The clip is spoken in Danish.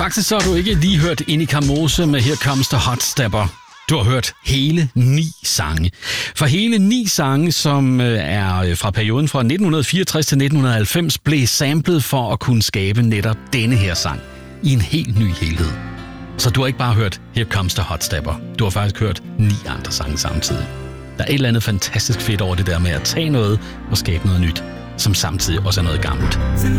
Faktisk så har du ikke lige hørt Innika Mose med Here Comes the Hot Stepper. Du har hørt hele 9 sange. For hele 9 sange, som er fra perioden fra 1964 til 1990, blev samlet for at kunne skabe netop denne her sang i en helt ny helhed. Så du har ikke bare hørt Here Comes the Hot Stepper. Du har faktisk hørt 9 andre sange samtidig. Der er et eller andet fantastisk fedt over det der med at tage noget og skabe noget nyt, som samtidig også er noget gammelt.